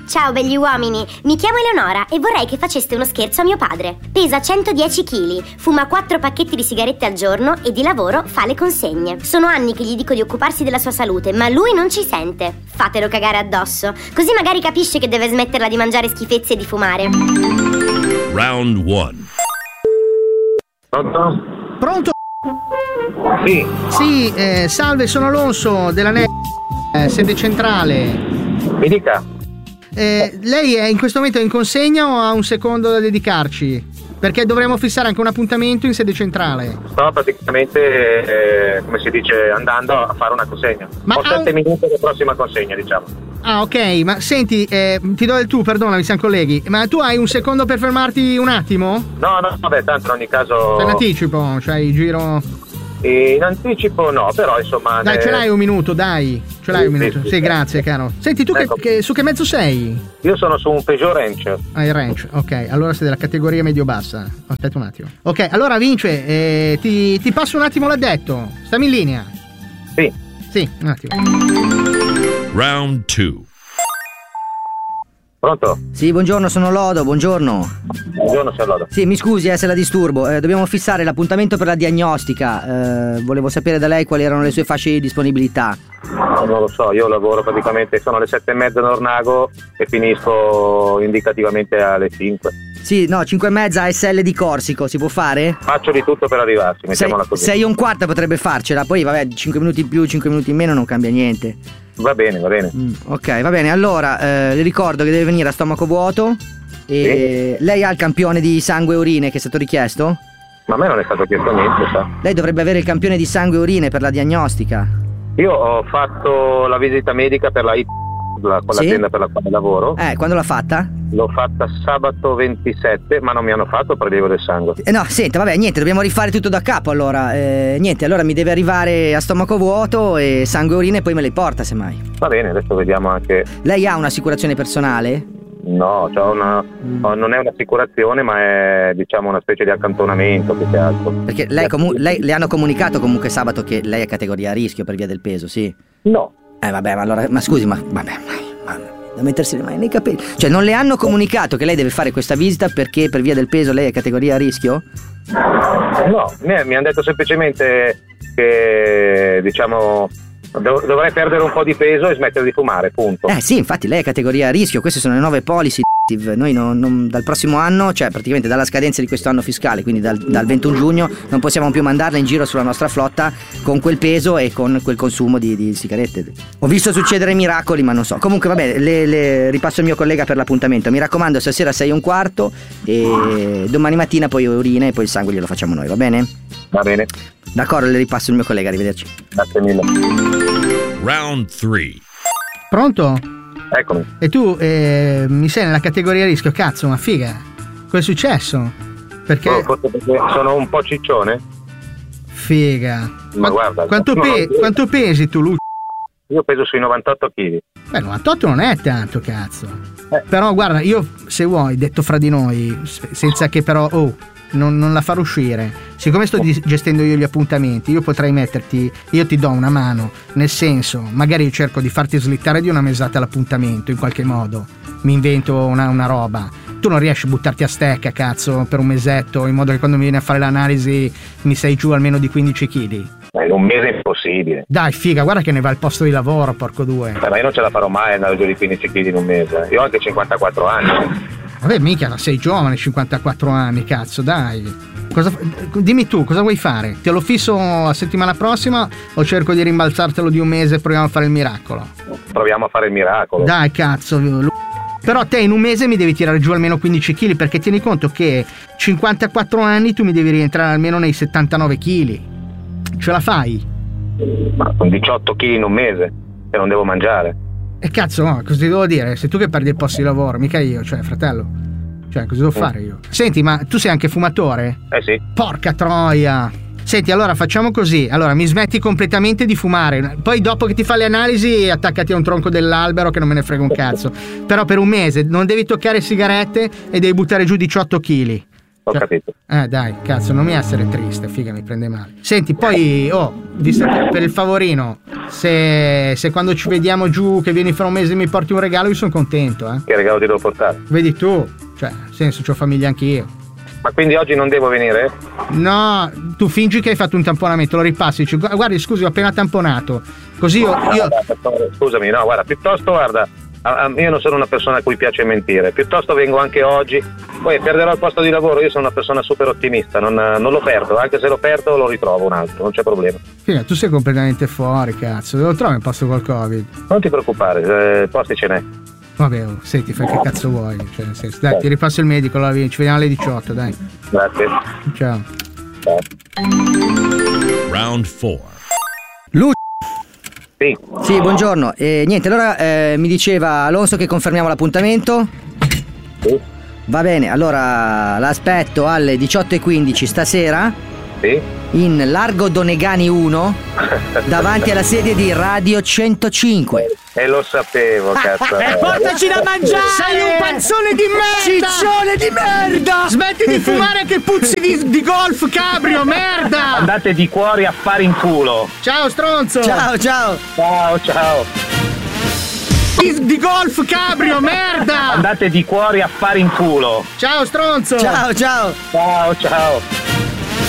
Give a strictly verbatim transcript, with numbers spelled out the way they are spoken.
Ciao begli uomini, mi chiamo Eleonora e vorrei che faceste uno scherzo a mio padre. Pesa centodieci chili, fuma quattro pacchetti di sigarette al giorno e di lavoro fa le consegne. Sono anni che gli dico di occuparsi della sua salute, ma lui non ci sente. Fatelo cagare addosso, così magari capisce che deve smetterla di mangiare schifezze e di fumare. Round one. Pronto? Pronto? Sì. Sì, eh, salve, sono Alonso della N E eh, sede centrale. Mi dica. Eh, lei è in questo momento in consegna o ha un secondo da dedicarci? Perché dovremmo fissare anche un appuntamento in sede centrale. Sto praticamente, eh, come si dice, andando a fare una consegna. Ma Ho sette un... minuti di prossima consegna, diciamo. Ah, ok, ma senti, eh, ti do il tu, perdonami, siamo colleghi. Ma tu hai un secondo per fermarti un attimo? No, no, vabbè, tanto in ogni caso... C'è in anticipo, cioè il giro... In anticipo no, però insomma... Dai, ne... ce l'hai un minuto, dai. Ce l'hai sì, un minuto. Sì, sì, sì, grazie, sì. caro. Senti, tu ecco. che, che, su che mezzo sei? Io sono su un Peugeot Ranch. Ah, il Ranch, ok. Allora sei della categoria medio-bassa. Aspetta un attimo. Ok, allora Vince, eh, ti, ti passo un attimo l'addetto. Stammi in linea. Sì. Sì, un attimo. Round two. Pronto? Sì, buongiorno, sono Lodo, buongiorno. Buongiorno, signor Lodo. Sì, mi scusi eh, se la disturbo, eh, dobbiamo fissare l'appuntamento per la diagnostica, eh, volevo sapere da lei quali erano le sue fasce di disponibilità. No, non lo so, io lavoro praticamente, sono alle sette e mezza in Ornago e finisco indicativamente alle cinque. Sì, no, cinque e mezza A S L di Corsico, si può fare? Faccio di tutto per arrivarci, mettiamola così. sei e un quarto potrebbe farcela, poi vabbè, cinque minuti in più, cinque minuti in meno non cambia niente. Va bene, va bene. Mm, ok, va bene, allora eh, le ricordo che deve venire a stomaco vuoto e sì. Lei ha il campione di sangue e urine che è stato richiesto? Ma a me non è stato chiesto niente, sa. Lei dovrebbe avere il campione di sangue e urine per la diagnostica. Io ho fatto la visita medica per la I P, la, con Sì? l'azienda per la quale lavoro. Eh, quando l'ha fatta? L'ho fatta sabato ventisette, ma non mi hanno fatto prelievo del sangue. Eh, no, senta, vabbè, niente, dobbiamo rifare tutto da capo allora. Eh, niente, allora mi deve arrivare a stomaco vuoto e sangue e urine e poi me le porta semmai. Va bene, adesso vediamo anche. Lei ha un'assicurazione personale? No, c'ho una, Mm. non è un'assicurazione, ma è diciamo una specie di accantonamento più che altro. Perché lei, comu- lei le hanno comunicato comunque sabato che lei è categoria a rischio per via del peso, sì? No. Eh vabbè, ma allora, ma scusi, ma vabbè, ma, ma da mettersi le mani nei capelli. Cioè, non le hanno comunicato che lei deve fare questa visita perché per via del peso lei è categoria a rischio? No, mi, mi hanno detto semplicemente che diciamo dov- dovrei perdere un po' di peso e smettere di fumare, punto. Eh sì, infatti lei è categoria a rischio, queste sono le nuove policy. Noi non, non, dal prossimo anno, cioè praticamente dalla scadenza di questo anno fiscale, quindi dal, dal ventuno giugno, non possiamo più mandarla in giro sulla nostra flotta con quel peso e con quel consumo di, di sigarette. Ho visto succedere miracoli, ma non so. Comunque vabbè, le, le ripasso il mio collega per l'appuntamento. Mi raccomando, stasera sei e un quarto e domani mattina poi urine e poi il sangue glielo facciamo noi, va bene? Va bene. D'accordo, le ripasso il mio collega, arrivederci. Grazie mille. Round three. Pronto? Eccomi. E tu eh, mi sei nella categoria rischio, cazzo, ma figa. Cosa è successo? Perché... Oh, forse perché sono un po' ciccione? Figa. Ma Qu- guarda, quanto, no, pe- no, quanto pesi tu, Lucio? Io peso sui novantotto chili. Beh, novantotto non è tanto, cazzo. Eh. Però guarda, io, se vuoi, detto fra di noi, s- senza che però, oh, non, non la far uscire. Siccome sto di- gestendo io gli appuntamenti, io potrei metterti, io ti do una mano, nel senso, magari io cerco di farti slittare di una mesata l'appuntamento, in qualche modo. Mi invento una, una roba. Tu non riesci a buttarti a stecca, cazzo, per un mesetto, in modo che quando mi vieni a fare l'analisi mi sei giù almeno di quindici chili. In un mese è impossibile. Dai, figa, guarda che ne va il posto di lavoro, porco due. Eh, ma io non ce la farò mai andare giù di quindici chili in un mese. Io ho anche cinquantaquattro anni. Vabbè, mica, sei giovane, cinquantaquattro anni, cazzo, dai. Cosa, dimmi tu, cosa vuoi fare? Te lo fisso la settimana prossima o cerco di rimbalzartelo di un mese e proviamo a fare il miracolo? Proviamo a fare il miracolo. Dai, cazzo. Però te in un mese mi devi tirare giù almeno quindici chili, perché tieni conto che cinquantaquattro anni tu mi devi rientrare almeno nei settantanove chili. Ce la fai? Ma con diciotto chili in un mese e non devo mangiare. E cazzo, no, cosa ti devo dire? Sei tu che perdi il posto di lavoro, mica io, cioè, fratello. Cioè, cosa devo fare io? Senti, ma tu sei anche fumatore? Eh sì. Porca troia! Senti, allora facciamo così. Allora, mi smetti completamente di fumare. Poi dopo che ti fa le analisi, attaccati a un tronco dell'albero che non me ne frega un cazzo. Però per un mese non devi toccare sigarette e devi buttare giù diciotto chili. Ho Cioè, capito. Eh dai, cazzo, non mi essere triste, figa, mi prende male. Senti, poi, oh, visto che per il favorino, se, se quando ci vediamo giù che vieni fra un mese e mi porti un regalo, io sono contento, eh. Che regalo ti devo portare? Vedi tu, cioè, nel senso, c'ho famiglia anch'io. Ma quindi oggi non devo venire? No, tu fingi che hai fatto un tamponamento, lo ripassi, dici, guardi, scusi, ho appena tamponato. Così io... No, io... guarda, scusami, no, guarda, piuttosto, guarda, io non sono una persona a cui piace mentire, piuttosto vengo anche oggi, poi perderò il posto di lavoro, io sono una persona super ottimista, non, non lo perdo, anche se lo perdo lo ritrovo un altro, non c'è problema. Figa, tu sei completamente fuori, cazzo, dove lo trovi un posto col Covid? Non ti preoccupare, eh, posti ce n'è. Vabbè, oh, senti, fai che cazzo vuoi, cioè, nel senso, dai, ti ripasso il medico, allora, ci vediamo alle diciotto, dai. Grazie. Ciao. Ciao. Round four. Lu- Sì. Sì, buongiorno. E niente, allora eh, mi diceva Alonso che confermiamo l'appuntamento. Sì. Va bene, allora l'aspetto alle diciotto e quindici stasera Sì. in Largo Donegani uno davanti alla sede di Radio centocinque. E lo sapevo, cazzo. E portaci da mangiare! Sei un panzone di merda! Ciccione di merda! Smetti di fumare che puzzi di, di golf, cabrio, merda! Andate di cuori a fare in culo. Ciao, stronzo! Ciao, ciao! Ciao, ciao. Di, di golf, cabrio, merda! Andate di cuori a fare in culo. Ciao, stronzo! Ciao, ciao! Ciao, ciao.